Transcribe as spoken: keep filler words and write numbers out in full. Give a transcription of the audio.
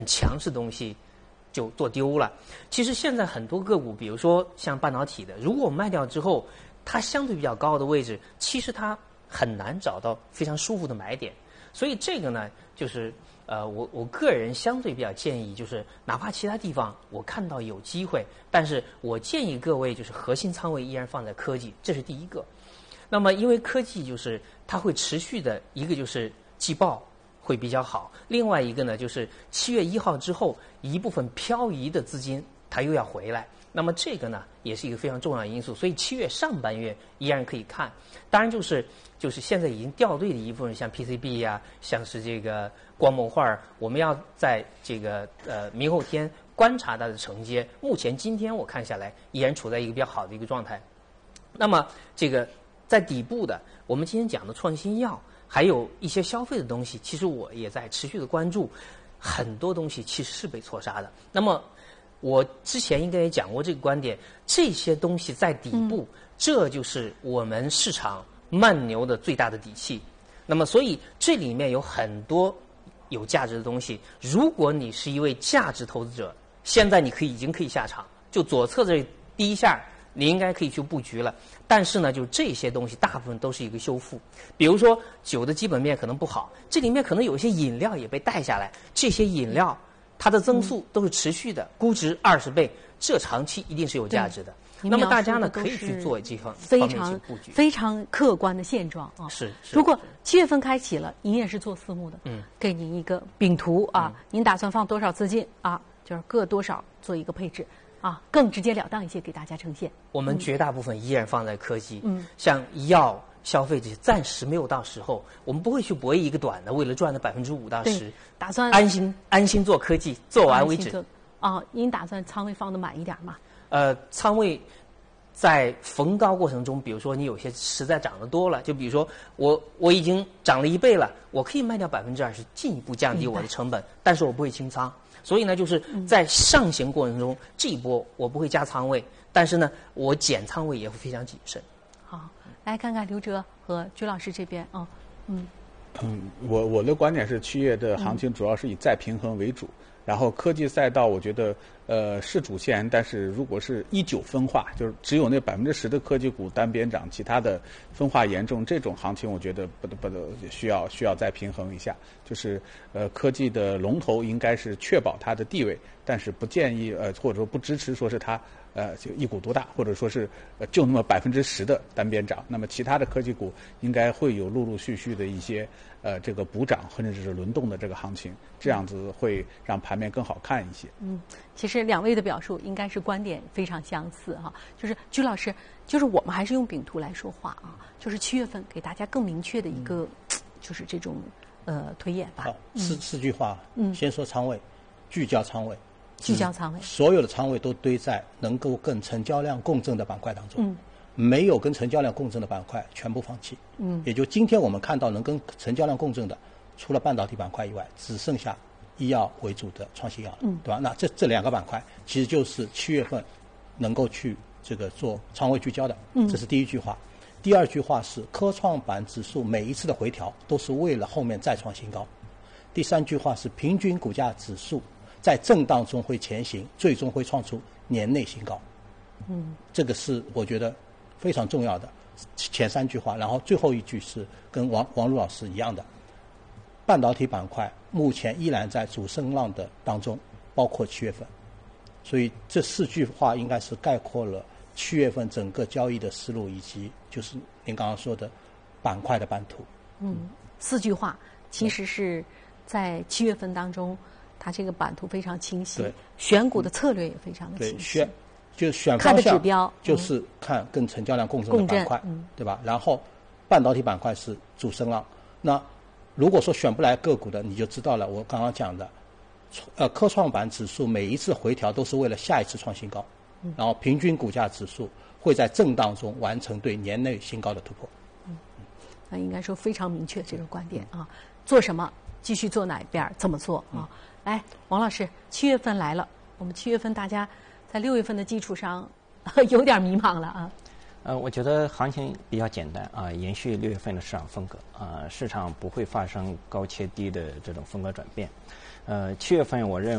强势的东西就做丢了。其实现在很多个股，比如说像半导体的，如果我卖掉之后，它相对比较高的位置，其实它很难找到非常舒服的买点。所以这个呢，就是呃，我我个人相对比较建议，就是哪怕其他地方我看到有机会，但是我建议各位就是核心仓位依然放在科技，这是第一个。那么因为科技就是它会持续的，一个就是季报会比较好，另外一个呢就是七月一号之后一部分漂移的资金它又要回来，那么这个呢也是一个非常重要的因素，所以七月上半月依然可以看。当然就是就是现在已经掉队的一部分，像 P C B 呀、啊，像是这个光模块，我们要在这个呃明后天观察它的承接。目前今天我看下来依然处在一个比较好的一个状态。那么这个在底部的，我们今天讲的创新药，还有一些消费的东西，其实我也在持续的关注。很多东西其实是被错杀的。那么我之前应该也讲过这个观点，这些东西在底部，嗯、这就是我们市场慢牛的最大的底气。那么所以这里面有很多有价值的东西，如果你是一位价值投资者，现在你可以已经可以下场，就左侧这第一下你应该可以去布局了。但是呢，就这些东西大部分都是一个修复。比如说酒的基本面可能不好，这里面可能有一些饮料也被带下来，这些饮料它的增速都是持续的，估值二十倍，这长期一定是有价值的。那么大家呢可以去做这方非常非常客观的现状啊。 是。是如果七月份开启了，您也是做私募的，嗯，给您一个饼图啊，嗯、您打算放多少资金啊？就是各多少做一个配置。啊，更直截了当一些给大家呈现。 我们绝大部分依然放在科技，嗯，像医药、消费这些，暂时没有到时候，我们不会去博弈一个短的，为了赚的百分之五到十， 打算安心安心做科技，做完为止。 啊，您打算仓位放的满一点吗？ 呃，仓位在逢高过程中，比如说你有些实在涨得多了，就比如说我我已经涨了一倍了，我可以卖掉百分之二十，进一步降低我的成本，但是我不会清仓。所以呢，就是在上行过程中，嗯、这一波我不会加仓位，但是呢，我减仓位也会非常谨慎。 好，来看看刘哲和鞠老师这边啊、哦，嗯， 嗯，我我的观点是，七月的行情主要是以再平衡为主，嗯、然后科技赛道，我觉得呃是主线，但是如果是一九分化，就是只有那百分之十的科技股单边涨，其他的分化严重，这种行情我觉得不得不得需要需要再平衡一下。就是呃科技的龙头应该是确保它的地位，但是不建议呃或者说不支持说是它呃就一股独大，或者说是呃就那么百分之十的单边涨。那么其他的科技股应该会有陆陆续续的一些呃这个补涨或者是轮动的这个行情，这样子会让盘面更好看一些。 嗯，其实两位的表述应该是观点非常相似哈。就是鞠老师，就是我们还是用饼图来说话啊，就是七月份给大家更明确的一个、嗯、就是这种。呃，推演吧。 好，四四句话。嗯，先说仓位，聚焦仓位， 聚焦仓位， 所有的仓位都堆在能够跟成交量共振的板块当中。嗯，没有跟成交量共振的板块全部放弃。嗯，也就今天我们看到能跟成交量共振的，除了半导体板块以外，只剩下医药为主的创新药了。嗯，对吧？那这这两个板块其实就是七月份能够去这个做仓位聚焦的。嗯，这是第一句话。第二句话是科创板指数每一次的回调都是为了后面再创新高。第三句话是平均股价指数在震荡中会前行，最终会创出年内新高。嗯，这个是我觉得非常重要的前三句话。然后最后一句是跟王王璐老师一样的，半导体板块目前依然在主升浪的当中，包括七月份。所以这四句话应该是概括了七月份整个交易的思路，以及就是您刚刚说的板块的版图。 嗯，四句话其实是在七月份当中，它这个版图非常清晰，选股的策略也非常的清晰。 选就选方向，看的指标就是看跟成交量共振的板块，嗯、对吧？然后半导体板块是主升浪。那如果说选不来个股的，你就知道了。我刚刚讲的，呃，科创板指数每一次回调都是为了下一次创新高。然后平均股价指数会在震荡中完成对年内新高的突破。 嗯，那应该说非常明确这个观点啊。做什么，继续做哪一边，怎么做啊？嗯、来，王老师，七月份来了，我们七月份大家在六月份的基础上有点迷茫了啊。 呃，我觉得行情比较简单啊，延续六月份的市场风格啊，市场不会发生高切低的这种风格转变。呃，七月份我认为。